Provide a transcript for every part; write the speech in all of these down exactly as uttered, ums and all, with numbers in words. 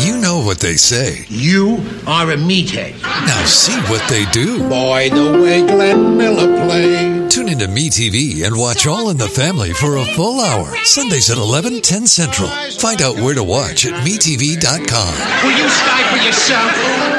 You know what they say. You are a meathead. Now see what they do. Boy, the way Glenn Miller played. Tune into MeTV and watch All in the Family for a full hour. Sundays at eleven, ten Central. Find out where to watch at me T V dot com. Will you stifle yourself?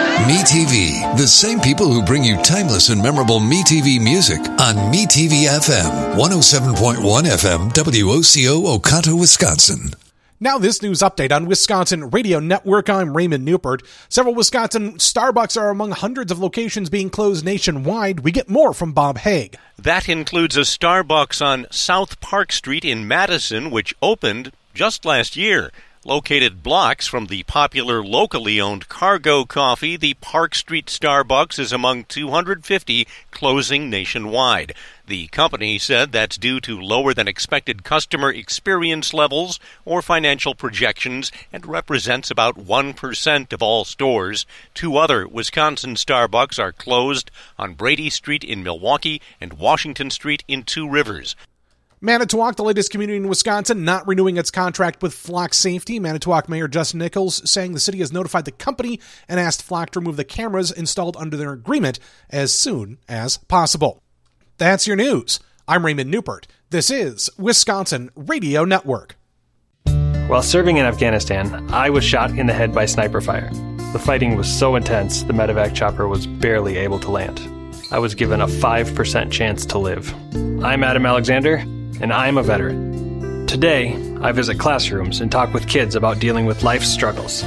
MeTV, the same people who bring you timeless and memorable MeTV music on MeTV F M, one oh seven point one F M, W O C O, Oconto, Wisconsin. Now this news update on Wisconsin Radio Network. I'm Raymond Newport. Several Wisconsin Starbucks are among hundreds of locations being closed nationwide. We get more from Bob Haig. That includes a Starbucks on South Park Street in Madison, which opened just last year. Located blocks from the popular locally owned Cargo Coffee, the Park Street Starbucks is among two hundred fifty closing nationwide. The company said that's due to lower than expected customer experience levels or financial projections and represents about one percent of all stores. Two other Wisconsin Starbucks are closed on Brady Street in Milwaukee and Washington Street in Two Rivers. Manitowoc, the latest community in Wisconsin, not renewing its contract with Flock Safety. Manitowoc Mayor Justin Nichols saying the city has notified the company and asked Flock to remove the cameras installed under their agreement as soon as possible. That's your news. I'm Raymond Newport. This is Wisconsin Radio Network. While serving in Afghanistan, I was shot in the head by sniper fire. The fighting was so intense, the medevac chopper was barely able to land. I was given a five percent chance to live. I'm Adam Alexander, and I'm a veteran. Today, I visit classrooms and talk with kids about dealing with life's struggles.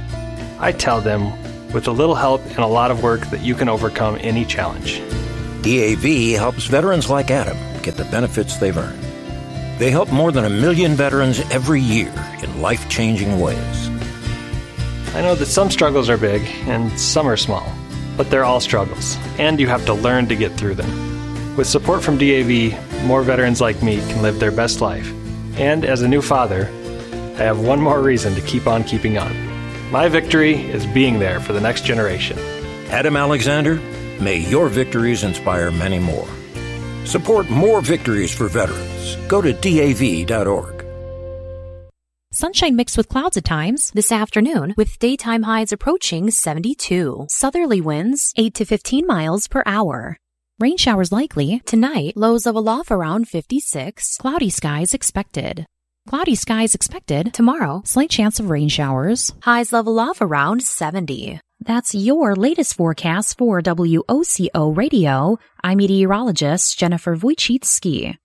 I tell them, with a little help and a lot of work, that you can overcome any challenge. D A V helps veterans like Adam get the benefits they've earned. They help more than a million veterans every year in life-changing ways. I know that some struggles are big and some are small, but they're all struggles, and you have to learn to get through them. With support from D A V, more veterans like me can live their best life. And as a new father, I have one more reason to keep on keeping on. My victory is being there for the next generation. Adam Alexander, may your victories inspire many more. Support more victories for veterans. Go to D A V dot org. Sunshine mixed with clouds at times this afternoon with daytime highs approaching seventy-two. Southerly winds eight to fifteen miles per hour. Rain showers likely. Tonight, lows level off around fifty-six. Cloudy skies expected. Cloudy skies expected. Tomorrow, slight chance of rain showers. Highs level off around seventy. That's your latest forecast for W O C O Radio. I'm meteorologist Jennifer Wojcicki.